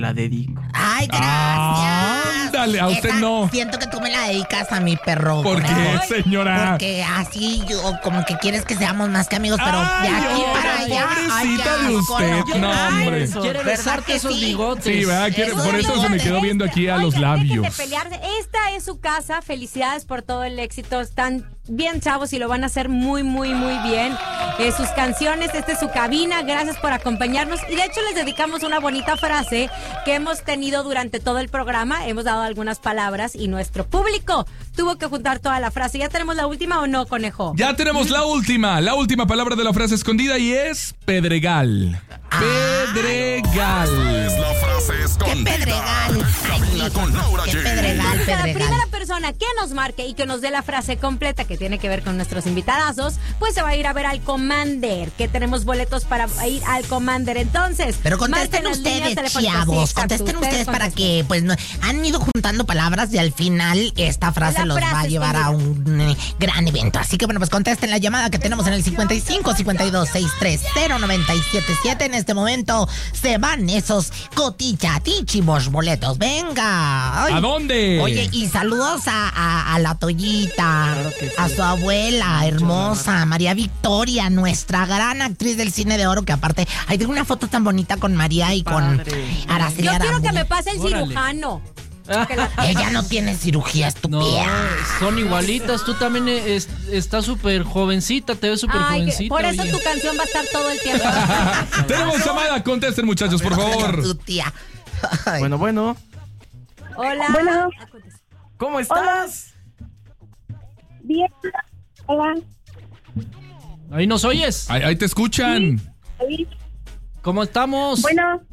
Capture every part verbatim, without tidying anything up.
la dedico. Ay, gracias. Ándale, a usted Esa, no. Siento que tú me la dedicas a mi perro. ¿Por qué, señora? Porque así yo, como que quieres que seamos más que amigos, pero Ay, de aquí oiga, para allá. pobrecita ay, qué de asco, usted, no, Ay, hombre. Quiere ¿verdad besarte que esos sí? bigotes. Sí, ¿verdad? Quiere- por eso se me quedó viendo aquí a los Oigan, dejen de labios. pelearse. Esta es su casa. Felicidades por todo el éxito. Están bien chavos y lo van a hacer muy, muy, muy bien. Eh, sus canciones, esta es su cabina. Gracias por acompañarnos. Y de hecho les dedicamos una bonita frase que hemos tenido durante todo el programa. Hemos dado algunas palabras y nuestro público tuvo que juntar toda la frase. ¿Ya tenemos la última o no, conejo? Ya tenemos la última, la última palabra de la frase escondida y es pedregal. Pedregal. Es la frase Qué escondida. pedregal. Ay, Cabina sí, con Laura qué G. pedregal, Entonces, a la pedregal. primera persona que nos marque y que nos dé la frase completa que tiene que ver con nuestros invitadazos, pues se va a ir a ver al Commander, que tenemos boletos para ir al Commander. Entonces, Pero contesten marquen las líneas ustedes, telefónicas. chavos. Sí, exacto, contesten ustedes para contesten. que, pues, no, han ido juntando palabras y al final esta frase La los va a frase llevar a un eh, gran evento. Así que, bueno, pues contesten la llamada que tenemos en el cincuenta y cinco, cincuenta y dos, sesenta y tres, cero noventa y siete siete. En este momento se van esos cotichatichimos boletos. Venga. Ay. ¿A dónde? Oye, y saludos a, a, a la Toyita, Claro que sí. a su abuela hermosa, María Victoria, nuestra gran actriz del cine de oro, que aparte, ay, tengo una foto tan bonita con María y con Padre. Araceli Yo quiero que Arámbula. me pase el Órale. cirujano. Que la- Ella no tiene cirugía, No, estúpida. son igualitas. Tú también es- estás súper jovencita, te ves súper Ay, que- jovencita. por eso oye. tu canción va a estar todo el tiempo. Tenemos llamada, contesten muchachos, por favor. Tu tía. Ay. Bueno, bueno. Hola. Bueno. ¿Cómo estás? Bien. Hola. Ahí nos oyes. Ahí, ahí te escuchan. Ahí. ¿Cómo estamos? Bueno,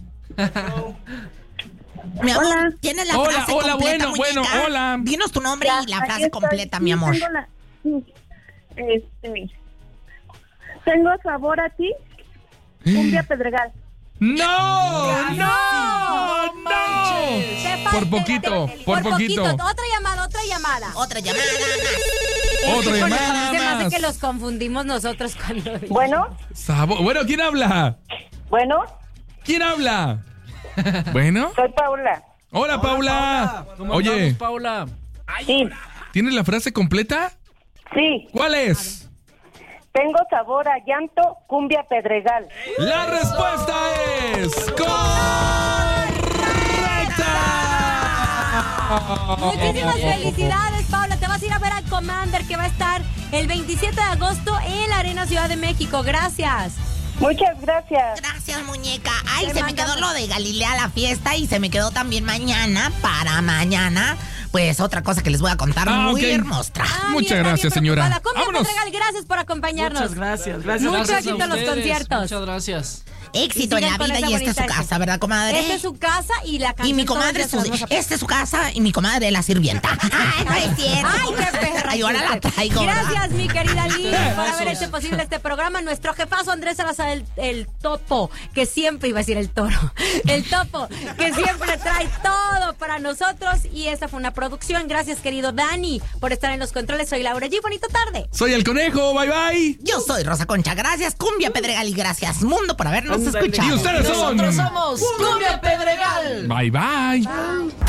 Mi amor, Hola. ¿tienes la Hola, frase hola, completa, bueno, bueno, muñeca? hola. Dinos tu nombre ya, y la aquí frase estoy. completa, Sí, mi amor. Tengo, la- sí. este, tengo sabor a ti, cumbia Pedregal. ¡No! ¡No! No ¡No! manches. Te falta- Por poquito, te- por poquito. Otra llamada, otra llamada. Otra llamada. Otra Bueno, llamada se me hace más. que los confundimos nosotros cuando... Bueno, Sabo- Bueno, ¿quién habla? bueno, ¿Quién habla? Bueno. soy Paula. Hola, Paula. ¿Cómo Oye, andamos, Paula? Sí, ¿tienes la frase completa? sí, ¿Cuál es? tengo sabor a llanto, cumbia Pedregal. La respuesta es correcta. Muchísimas felicidades, Paula. Te vas a ir a ver al Commander, que va a estar el veintisiete de agosto en la Arena Ciudad de México. Gracias. Muchas gracias. Gracias, muñeca. Ay, Te se me quedó mandamos. lo de Galilea la fiesta y se me quedó también mañana, para mañana, pues otra cosa que les voy a contar Ah, muy ok. hermosa. Ay, Muchas está gracias, bien señora. preocupada. Cumbia Vámonos. Pedregal, gracias por acompañarnos. Muchas gracias. Gracias, Mucho gracias a éxito en los ustedes. conciertos. Muchas gracias. Éxito Y en sigan la con vida esa y esta es su bonita casa, ¿verdad, comadre? Esta es su casa y la canción Y mi todos comadre, los días su, se las vamos a- esta es su casa y mi comadre la sirvienta. Ay, no es cierto. Ay, qué perra. Ay, ahora la chiste. traigo, ¿verdad? Gracias, mi querida Liz, por haber Besos. hecho posible este programa. Nuestro jefazo Andrés Salazar, el, el topo, que siempre iba a decir el toro, el topo, que siempre trae todo para nosotros. Y esta fue una producción. Gracias, querido Dani, por estar en los controles. Soy Laura G. Bonita tarde. Soy el conejo, bye bye. Yo soy Rosa Concha, gracias Cumbia Pedregal y gracias Mundo por habernos Ándale. escuchado. Y ustedes son. Nosotros somos Cumbia Pedregal. Bye bye.